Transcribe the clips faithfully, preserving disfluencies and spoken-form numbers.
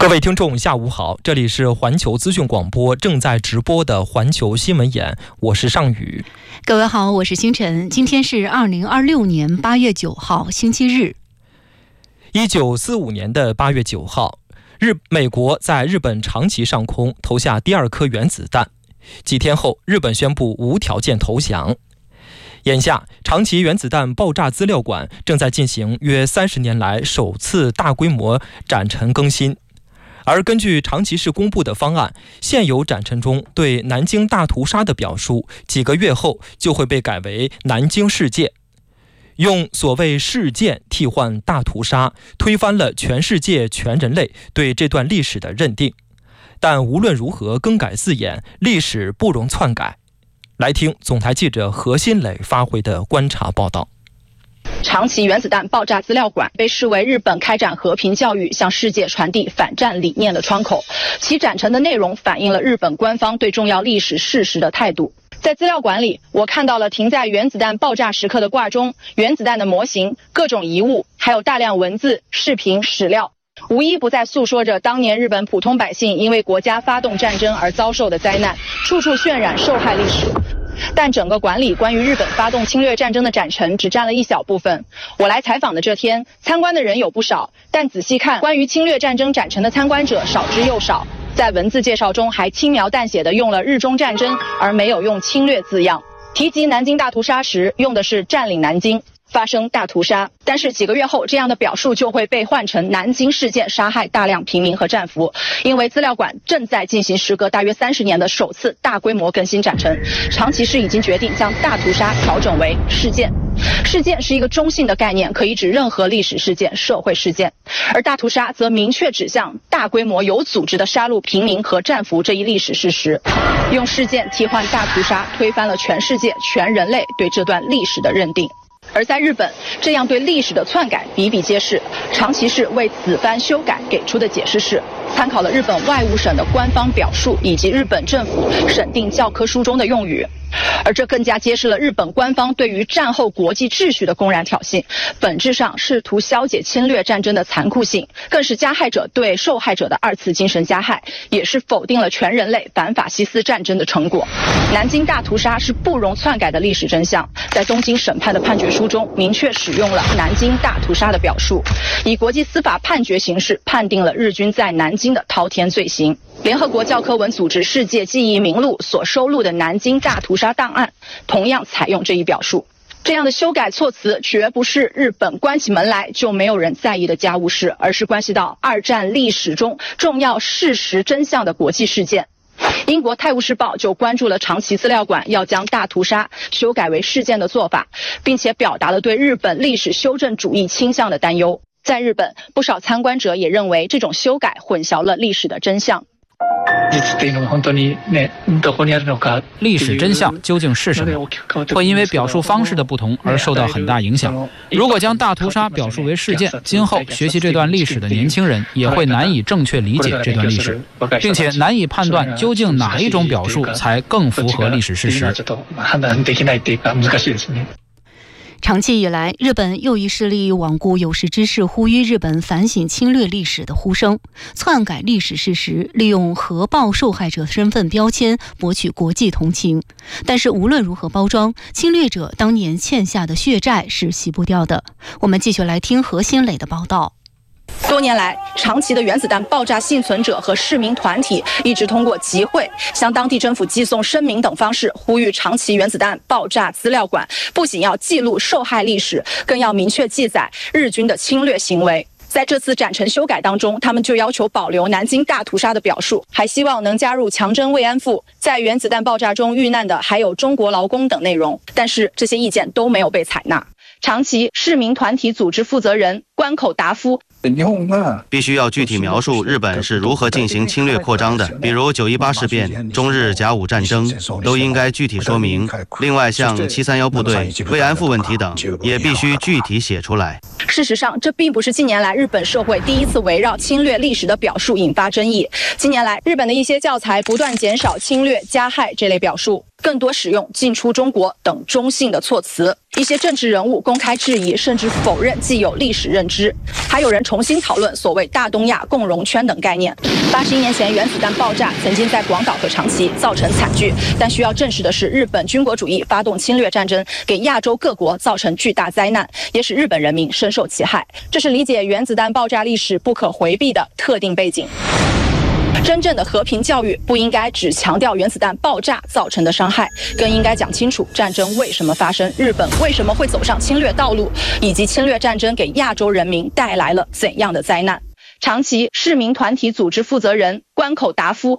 各位听众下午好，这里是环球资讯广播正在直播的环球新闻眼，我是尚宇。 各位好，我是星辰。今天是二零二六年八月九号星期日。 一九四五年的八月九号，日美国在日本长崎上空投下第二颗原子弹，几天后日本宣布无条件投降。眼下，长崎原子弹爆炸资料馆正在进行约三十年来首次大规模展陈更新。而根据长崎市公布的方案，现有展陈中对南京大屠杀的表述，几个月后就会被改为南京事件。用所谓事件替换大屠杀，推翻了全世界全人类对这段历史的认定。但无论如何更改字眼，历史不容篡改。来听总台记者何新磊发回的观察报道。 长崎原子弹爆炸资料馆被视为日本开展和平教育、向世界传递反战理念的窗口，其展陈的内容反映了日本官方对重要历史事实的态度。在资料馆里，我看到了停在原子弹爆炸时刻的挂钟、原子弹的模型、各种遗物，还有大量文字、视频、史料，无一不在诉说着当年日本普通百姓因为国家发动战争而遭受的灾难，处处渲染受害历史。但整个馆里关于日本发动侵略战争的展陈只占了一小部分。我来采访的这天，参观的人有不少，但仔细看，关于侵略战争展陈的参观者少之又少。在文字介绍中还轻描淡写地用了日中战争，而没有用侵略字样。提及南京大屠杀时，用的是占领南京，发生大屠杀。但是几个月后，这样的表述就会被换成南京事件杀害大量平民和战俘，因为资料馆正在进行时隔大约三十年的首次大规模更新展陈。长崎市已经决定将大屠杀调整为事件。事件是一个中性的概念，可以指任何历史事件、社会事件，而大屠杀则明确指向大规模有组织的杀戮平民和战俘这一历史事实。用事件替换大屠杀，推翻了全世界、全人类对这段历史的认定。而在日本，这样对历史的篡改比比皆是。长崎市为此番修改给出的解释是，参考了日本外务省的官方表述以及日本政府审定教科书中的用语。而这更加揭示了日本官方对于战后国际秩序的公然挑衅，本质上试图消解侵略战争的残酷性，更是加害者对受害者的二次精神加害，也是否定了全人类反法西斯战争的成果。南京大屠杀是不容篡改的历史真相，在东京审判的判决书中明确使用了南京大屠杀的表述，以国际司法判决形式判定了日军在南京的滔天罪行。联合国教科文组织世界记忆名录所收录的南京大屠杀档案同样采用这一表述。这样的修改措辞绝不是日本关起门来就没有人在意的家务事，而是关系到二战历史中重要事实真相的国际事件。英国《泰晤士报》就关注了长崎资料馆要将大屠杀修改为事件的做法，并且表达了对日本历史修正主义倾向的担忧。在日本，不少参观者也认为这种修改混淆了历史的真相。 历史真相究竟是什么？会因为表述方式的不同而受到很大影响。如果将大屠杀表述为事件，今后学习这段历史的年轻人也会难以正确理解这段历史，并且难以判断究竟哪一种表述才更符合历史事实。 长期以来，日本右翼势力罔顾有识之士呼吁日本反省侵略历史的呼声，篡改历史事实，利用核爆受害者身份标签博取国际同情。但是无论如何包装，侵略者当年欠下的血债是洗不掉的。我们继续来听何新磊的报道。 多年来，长崎的原子弹爆炸幸存者和市民团体一直通过集会、向当地政府寄送声明等方式，呼吁长崎原子弹爆炸资料馆不仅要记录受害历史，更要明确记载日军的侵略行为。在这次展陈修改当中，他们就要求保留南京大屠杀的表述，还希望能加入强征慰安妇，在原子弹爆炸中遇难的还有中国劳工等内容。但是这些意见都没有被采纳。长崎市民团体组织负责人关口达夫必须要具体描述日本是如何进行侵略扩张的，比如九一八事变、中日甲午战争，都应该具体说明。另外，像七三一部队、慰安妇问题等，也必须具体写出来。 事实上，这并不是近年来日本社会第一次围绕侵略历史的表述引发争议。近年来，日本的一些教材不断减少侵略、加害这类表述。 更多使用进出中国等中性的措辞。一些政治人物公开质疑甚至否认既有历史认知，还有人重新讨论所谓大东亚共荣圈等概念。八十一年前原子弹爆炸曾经在广岛和长崎造成惨剧，但需要证实的是，日本军国主义发动侵略战争，给亚洲各国造成巨大灾难，也使日本人民深受其害。这是理解原子弹爆炸历史不可回避的特定背景。真正的和平教育不应该只强调原子弹爆炸造成的伤害，更应该讲清楚战争为什么发生，日本为什么会走上侵略道路，以及侵略战争给亚洲人民带来了怎样的灾难。长崎市民团体组织负责人关口达夫，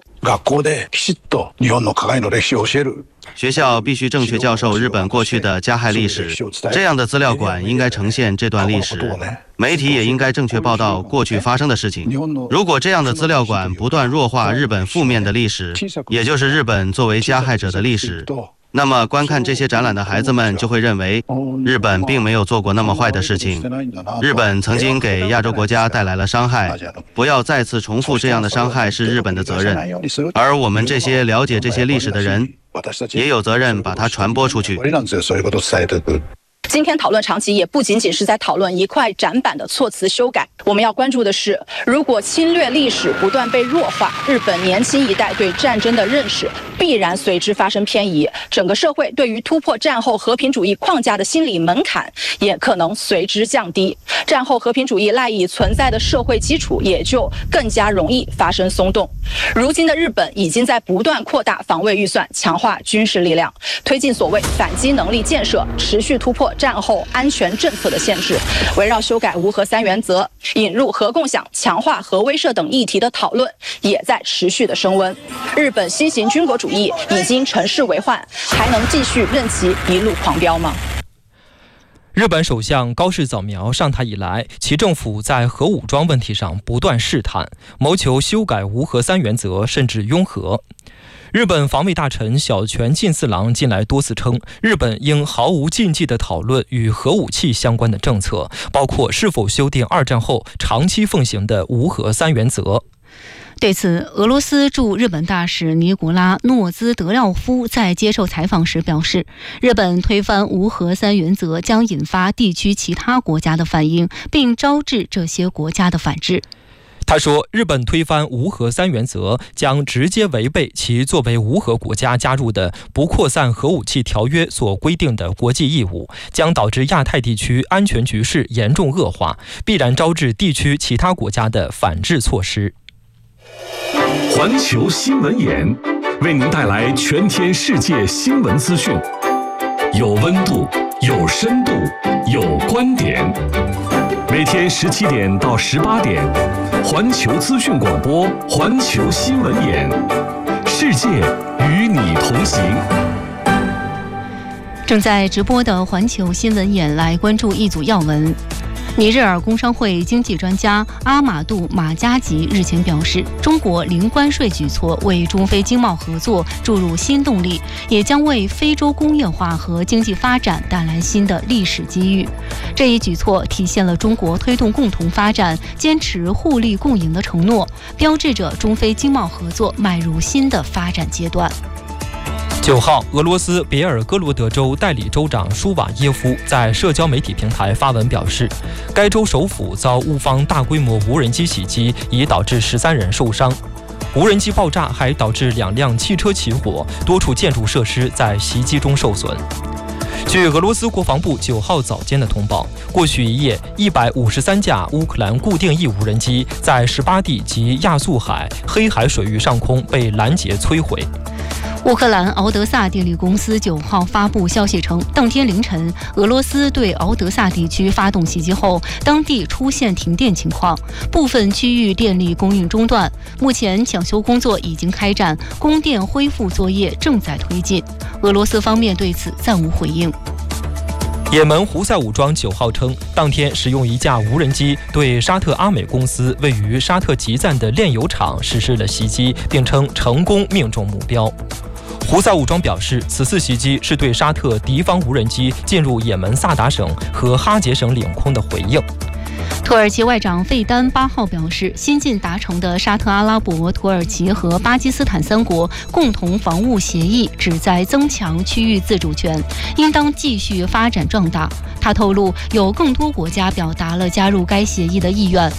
学校必须正确教授日本过去的加害历史，这样的资料馆应该呈现这段历史。媒体也应该正确报道过去发生的事情。如果这样的资料馆不断弱化日本负面的历史，也就是日本作为加害者的历史，那么观看这些展览的孩子们就会认为，日本并没有做过那么坏的事情，日本曾经给亚洲国家带来了伤害，不要再次重复这样的伤害是日本的责任，而我们这些了解这些历史的人也有责任把它传播出去。 今天讨论长崎也不仅仅是在讨论一块展板的措辞修改，我们要关注的是，如果侵略历史不断被弱化，日本年轻一代对战争的认识必然随之发生偏移，整个社会对于突破战后和平主义框架的心理门槛也可能随之降低，战后和平主义赖以存在的社会基础也就更加容易发生松动。如今的日本已经在不断扩大防卫预算，强化军事力量，推进所谓反击能力建设，持续突破战后安全政策的限制，围绕修改无核三原则、引入核共享、强化核威慑等议题的讨论也在持续的升温。日本新型军国主义已经乘势为患，还能继续任其一路狂飙吗？ 日本首相高市早苗上台以来，其政府在核武装问题上不断试探，谋求修改无核三原则，甚至拥核。日本防卫大臣小泉进四郎近来多次称，日本应毫无禁忌地讨论与核武器相关的政策，包括是否修订二战后长期奉行的无核三原则。 对此，俄罗斯驻日本大使尼古拉·诺兹德廖夫在接受采访时表示，日本推翻无核三原则将引发地区其他国家的反应，并招致这些国家的反制。 他说，日本推翻无核三原则将直接违背其作为无核国家加入的不扩散核武器条约所规定的国际义务，将导致亚太地区安全局势严重恶化，必然招致地区其他国家的反制措施。 环球新闻眼为您带来全天世界新闻资讯，有温度，有深度，有观点。每天十七点到十八点，环球资讯广播，环球新闻眼，世界与你同行。 正在直播的环球新闻眼来关注一组要闻。尼日尔工商会经济专家阿马杜·马加吉日前表示，中国零关税举措为中非经贸合作注入新动力，也将为非洲工业化和经济发展带来新的历史机遇。这一举措体现了中国推动共同发展、坚持互利共赢的承诺，标志着中非经贸合作迈入新的发展阶段。 九号，俄罗斯别尔哥罗德州代理州长舒瓦耶夫在社交媒体平台发文表示，该州首府遭乌方大规模无人机袭击，已导致十三人受伤。无人机爆炸还导致两辆汽车起火，多处建筑设施在袭击中受损。据俄罗斯国防部九号早间的通报，过去一夜，一百五十三架乌克兰固定翼无人机在十八地及亚速海、黑海水域上空被拦截摧毁。 乌克兰敖德萨电力公司九号发布消息称，当天凌晨，俄罗斯对敖德萨地区发动袭击后，当地出现停电情况，部分区域电力供应中断。目前抢修工作已经开展，供电恢复作业正在推进。俄罗斯方面对此暂无回应。 也门胡塞武装九号称，当天使用一架无人机对沙特阿美公司位于沙特吉赞的炼油厂实施了袭击，并称成功命中目标。胡塞武装表示，此次袭击是对沙特敌方无人机进入也门萨达省和哈杰省领空的回应。 土耳其外长费丹八号表示，新近达成的沙特阿拉伯、土耳其和巴基斯坦三国共同防务协议旨在增强区域自主权，应当继续发展壮大。他透露，有更多国家表达了加入该协议的意愿，